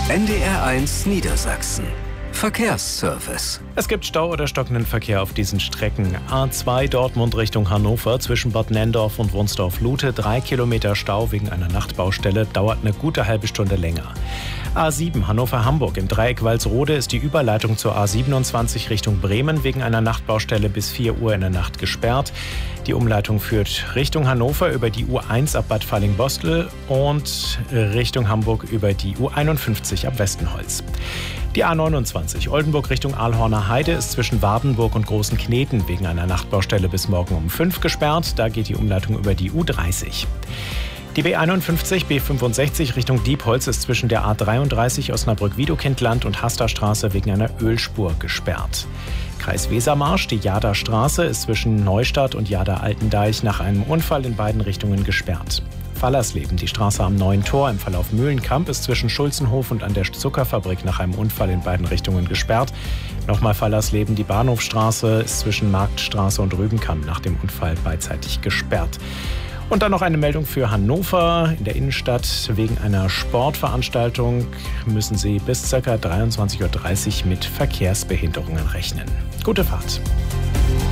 NDR1 Niedersachsen. Verkehrsservice. Es gibt Stau oder stockenden Verkehr auf diesen Strecken. A2 Dortmund Richtung Hannover zwischen Bad Nenndorf und Wunsdorf-Lute. 3 Kilometer Stau wegen einer Nachtbaustelle. Dauert eine gute halbe Stunde länger. A7 Hannover-Hamburg im Dreieck Walsrode ist die Überleitung zur A27 Richtung Bremen wegen einer Nachtbaustelle bis 4 Uhr in der Nacht gesperrt. Die Umleitung führt Richtung Hannover über die U1 ab Bad Falling-Bostel und Richtung Hamburg über die U51 ab Westenholz. Die A29 Oldenburg Richtung Ahlhorner Heide ist zwischen Wardenburg und Großenkneten wegen einer Nachtbaustelle bis morgen um 5 gesperrt. Da geht die Umleitung über die U30. Die B51, B65 Richtung Diepholz ist zwischen der A33 Osnabrück-Wiedokindland und Hasterstraße wegen einer Ölspur gesperrt. Kreis Wesermarsch, die Jahder Straße ist zwischen Neustadt und Jahder-Altendeich nach einem Unfall in beiden Richtungen gesperrt. Fallersleben, die Straße am Neuen Tor im Verlauf Mühlenkamp ist zwischen Schulzenhof und an der Zuckerfabrik nach einem Unfall in beiden Richtungen gesperrt. Nochmal Fallersleben, die Bahnhofstraße ist zwischen Marktstraße und Rübenkamp nach dem Unfall beidseitig gesperrt. Und dann noch eine Meldung für Hannover. In der Innenstadt wegen einer Sportveranstaltung müssen Sie bis ca. 23:30 Uhr mit Verkehrsbehinderungen rechnen. Gute Fahrt.